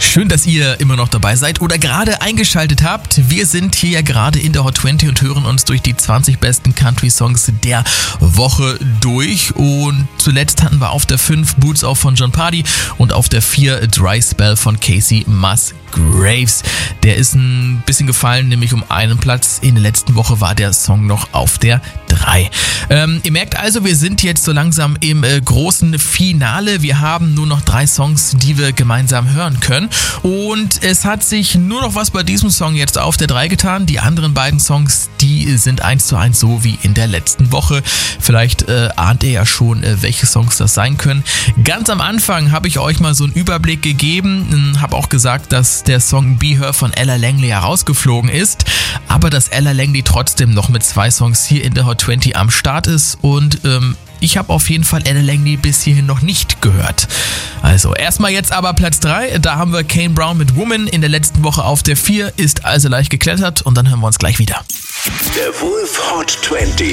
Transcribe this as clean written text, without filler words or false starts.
Schön, dass ihr immer noch dabei seid oder gerade eingeschaltet habt. Wir sind hier ja gerade in der Hot 20 und hören uns durch die 20 besten Country-Songs der Woche durch. Und zuletzt hatten wir auf der 5 Boots Off von Jon Pardi und auf der 4 Dry Spell von Casey Musgraves. Der ist ein bisschen gefallen, nämlich um einen Platz. In der letzten Woche war der Song noch auf der 3. Ihr merkt also, wir sind jetzt so langsam im großen Finale. Wir haben nur noch 3 Songs, die wir gemeinsam hören können. Und es hat sich nur noch was bei diesem Song jetzt auf der 3 getan. Die anderen beiden Songs, die sind 1:1 so wie in der letzten Woche. Vielleicht ahnt ihr ja schon, welche Songs das sein können. Ganz am Anfang habe ich euch mal so einen Überblick gegeben. Habe auch gesagt, dass der Song Be Her von Ella Langley herausgeflogen ist. Aber dass Ella Langley trotzdem noch mit 2 Songs hier in der Hot 20 am Start ist. Und ich habe auf jeden Fall Ella Langley bis hierhin noch nicht gehört. Also erstmal jetzt aber Platz 3. Da haben wir Kane Brown mit Woman in der letzten Woche auf der 4. Ist also leicht geklettert und dann hören wir uns gleich wieder. Der Wolf Hot 20